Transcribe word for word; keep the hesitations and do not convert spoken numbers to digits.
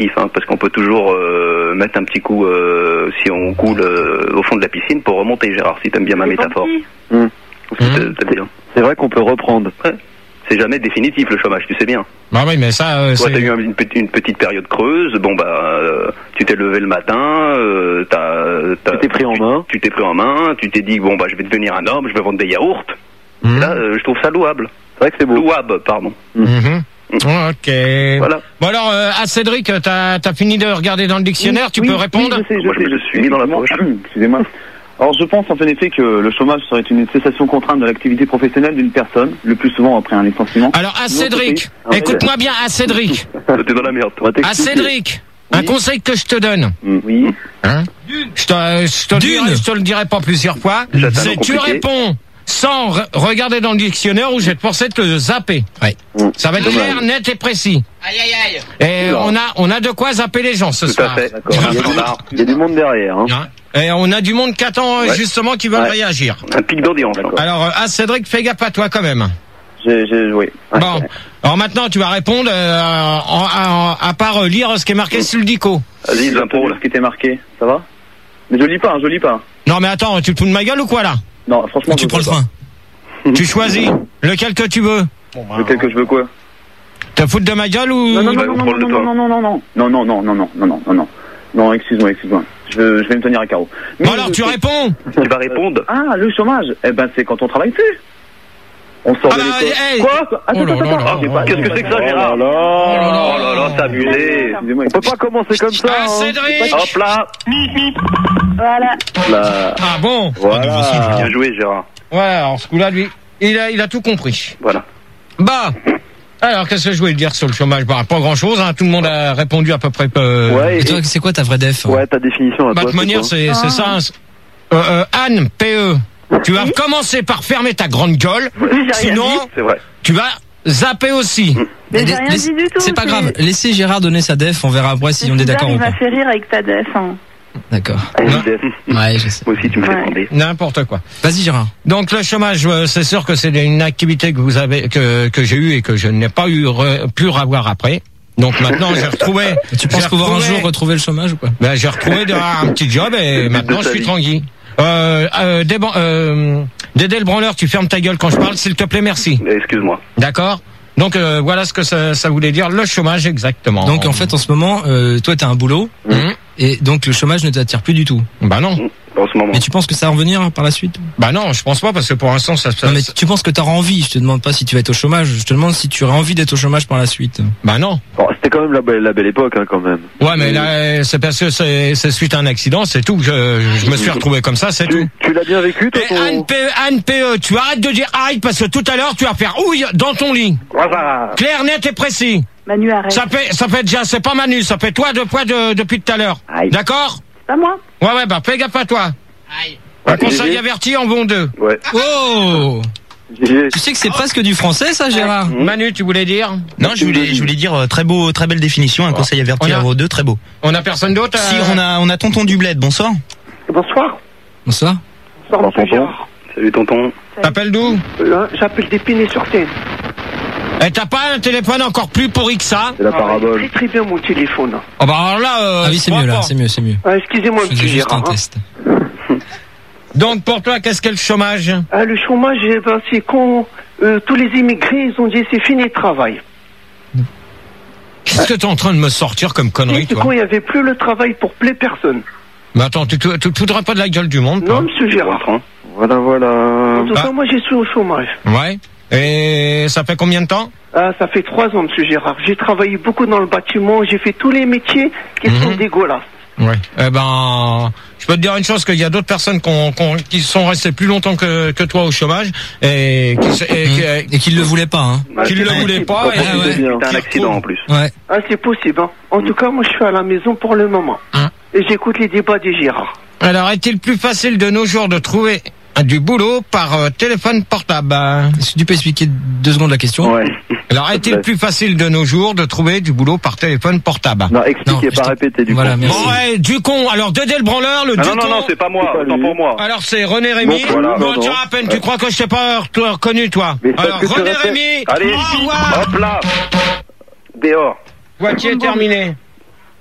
Hein, parce qu'on peut toujours euh, mettre un petit coup euh, si on coule euh, au fond de la piscine pour remonter, Gérard, si t'aimes bien ma métaphore. Mmh. Mmh. Bien. C'est vrai qu'on peut reprendre. Ouais. C'est jamais définitif le chômage, tu sais bien. Bah oui, mais ça. Euh, Toi, t'as eu une, une petite période creuse. Bon bah, euh, tu t'es levé le matin, euh, t'as, t'as, tu t'es pris en main. Tu t'es pris en main. Tu t'es dit bon bah, je vais devenir un homme, je vais vendre des yaourts. Mmh. Là, euh, je trouve ça louable. C'est vrai que c'est beau. Louable, pardon. Mmh. Mmh. Ok. Voilà. Bon alors, euh, à Cédric, t'as, t'as fini de regarder dans le dictionnaire, oui, tu oui, peux répondre. Oui, je sais, je Moi, sais, je me suis mis dans la poche. Excusez-moi. Alors je pense en fait, en effet que le chômage serait une cessation contrainte de l'activité professionnelle d'une personne, le plus souvent après un licenciement. Alors à Cédric, écoute-moi bien, à Cédric. T'es dans la merde, toi. À Cédric, oui. Un conseil que je te donne. Oui. Hein je, te, je, te dirai, je te le dirai pas plusieurs fois. C'est tu réponds sans re- regarder dans le dictionnaire ou je vais te forcer de te zapper. Ouais. Mmh. Ça va être clair, net et précis. Aïe aïe aïe. Et on a, on a de quoi zapper les gens ce Tout soir. À fait. D'accord. Il, y a du, il y a du monde derrière. Hein. Et on a du monde qui attend ouais. justement qui veulent ouais. réagir. Un pic d'audience. Alors, à Cédric, fais gaffe à toi quand même. J'ai, j'ai joué. Ouais. Bon, alors maintenant tu vas répondre euh, en, en, à part lire ce qui est marqué mmh. sur le dico. Vas-y, les impôts là. Ce qui était marqué, ça va? Mais je lis pas, hein, je lis pas. Non mais attends, tu te fous de ma gueule ou quoi là? Non, franchement. Tu prends le train. Tu choisis lequel que tu veux. Bon, bah, lequel que je veux quoi? Te foutre de ma gueule ou? Non non non non non non non non non non non non non non non non non non non excuse-moi excuse-moi. Je, je vais me tenir à carreau. Mais bon alors je, tu réponds. Tu vas répondre. Ah le chômage. Eh ben c'est quand on travaille plus. On sort ah de l'école. Hey. Quoi? Attends, oh là là là attends, qu'est-ce que c'est que ça, Gérard? Oh là là, oh là là, t'as abusé. On peut pas commencer comme ça. Ah, Cédric. Hein. Hop là. Voilà. Là. Ah bon. Voilà. Bien joué, Gérard. Ouais, alors ce coup-là, lui, il a, il a tout compris. Voilà. Bah. Alors, qu'est-ce que je voulais dire sur le chômage? Bah, pas grand-chose, hein. Tout le monde a répondu à peu près. Euh... Ouais. Et toi, c'est quoi ta vraie def? Ouais, ta définition. À bah, de toute manière, c'est, c'est ça. Hein. Euh, euh, Anne, P E. Tu vas commencer par fermer ta grande gueule, oui, sinon c'est vrai. Tu vas zapper aussi. Mais j'ai rien Laisse, dit du tout. C'est pas grave, laissez Gérard donner sa def, on verra après si on est d'accord ou pas. Il m'a fait rire avec ta def. Hein. D'accord. Ouais, je sais. Moi aussi, tu me fais ouais. demander. N'importe quoi. Vas-y Gérard. Donc le chômage, c'est sûr que c'est une activité que vous avez, que que j'ai eue et que je n'ai pas eu re, pu revoir après. Donc maintenant j'ai retrouvé. Tu penses pouvoir un jour retrouver le chômage ou quoi? Ben j'ai retrouvé un petit job et maintenant je suis tranquille. Euh, euh, Dédé euh, le branleur, tu fermes ta gueule quand je parle, s'il te plaît, merci. Excuse-moi. D'accord. Donc euh, voilà ce que ça, ça voulait dire, le chômage exactement. Donc en fait en ce moment, euh, toi t'as un boulot mmh. et donc le chômage ne t'attire plus du tout. Bah non. En ce moment. Mais tu penses que ça va revenir par la suite? Bah non, je pense pas parce que pour l'instant ça se. Non mais tu penses que t'auras envie? Je te demande pas si tu vas être au chômage, je te demande si tu auras envie d'être au chômage par la suite. Bah non. Bon, c'était quand même la belle, la belle époque hein, quand même. Ouais mais là c'est parce que c'est, c'est suite à un accident, c'est tout. Je, je me suis retrouvé comme ça, c'est tu, tout. Tu l'as bien vécu toi? Et Anne P E, Anne P E, tu arrêtes de dire arrête parce que tout à l'heure tu vas faire ouille dans ton lit. Voilà. Clair, net et précis. Manu arrête. Ça fait, ça fait déjà, c'est pas Manu, ça fait toi deux fois de, depuis tout à l'heure. Aïe. D'accord? C'est pas moi. Ouais ouais bah fais gaffe à toi. Aïe. Un conseil averti en bon deux. Ouais. Oh. J'ai... Tu sais que c'est presque du français ça Gérard? Mmh. Manu, tu voulais dire? Non, je voulais, je voulais dire très beau, très belle définition, un conseil averti à vos deux, très beau. On a personne d'autre? Si, on a, on a tonton du bled, bonsoir. Bonsoir. Bonsoir. Bonsoir, monsieur Gérard. Salut tonton. T'appelles d'où? euh, J'appelle d'Épinay-sur-Seine. Et t'as pas un téléphone encore plus pourri que ça? C'est la ah, parabole. Très très bien mon téléphone. Oh bah alors là, euh, ah oui c'est mieux là, c'est mieux, c'est mieux. Ah, excusez-moi monsieur juste Gérard. Un Hein. test. Donc pour toi, qu'est-ce qu'est le chômage? Ah, le chômage, eh ben, c'est quand euh, tous les immigrés ils ont dit c'est fini le travail. Qu'est-ce que t'es en train de me sortir comme connerie, c'est toi? quand il n'y avait plus le travail pour plein personne. Mais attends, tu te, tu te foudras pas de la gueule du monde, toi? Non monsieur Gérard. Hein. Voilà voilà. En tout bah. cas moi j'ai suis au chômage. Ouais. Et ça fait combien de temps? Ah, ça fait trois ans monsieur Gérard. J'ai travaillé beaucoup dans le bâtiment, j'ai fait tous les métiers qui mmh. sont dégueulasses. Ouais. Eh ben, je peux te dire une chose, qu'il y a d'autres personnes qu'on, qu'on, qui sont restées plus longtemps que, que toi au chômage et qui, et, mmh. et qui ne le voulaient pas, hein. Ah, qui ne le voulaient pas. Et, ah, ouais. C'était un accident en plus. Ouais. Ah, c'est possible. Hein. En tout cas, moi, je suis à la maison pour le moment. Hein? Et j'écoute les débats des Gérard. Alors, est-il plus facile de nos jours de trouver du boulot par euh, téléphone portable? Est-ce que tu peux expliquer deux secondes la question? Ouais. Alors, est-il plus facile de nos jours de trouver du boulot par téléphone portable? Non, expliquez, pas répéter du voilà, con. Merci. Bon, ouais, du con. Alors, Dédé le branleur, le ah, du non, con. non, non, c'est pas moi, autant pour moi. Alors, c'est René Rémy. Bon, voilà, bon, non, tu non. as à peine, tu crois que je t'ai pas reconnu, toi? Mais alors, René Rémy. Allez, au revoir. hop là. Dehors. Voici terminé.